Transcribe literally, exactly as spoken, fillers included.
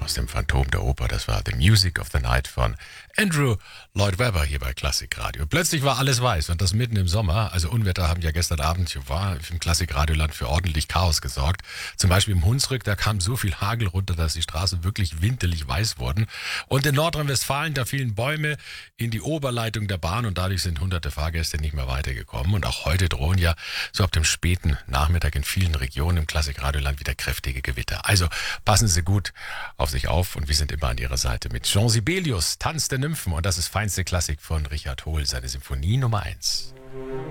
aus dem Phantom der Oper. Das war The Music of the Night von Andrew Lloyd Webber hier bei Klassikradio. Plötzlich war alles weiß und das mitten im Sommer. Also Unwetter haben ja gestern Abend war im Klassikradioland für ordentlich Chaos gesorgt. Zum Beispiel im Hunsrück, da kam so viel Hagel runter, dass die Straßen wirklich winterlich weiß wurden. Und in Nordrhein-Westfalen, da fielen Bäume in die Oberleitung der Bahn und dadurch sind hunderte Fahrgäste nicht mehr weitergekommen. Und auch heute drohen ja so ab dem späten Nachmittag in vielen Regionen im Klassikradioland wieder kräftige Gewitter. Also passen Sie gut auf sich auf und wir sind immer an Ihrer Seite mit Jean Sibelius, Tanz der Nymphen, und das ist feinste Klassik von Richard Hohl, seine Symphonie Nummer eins.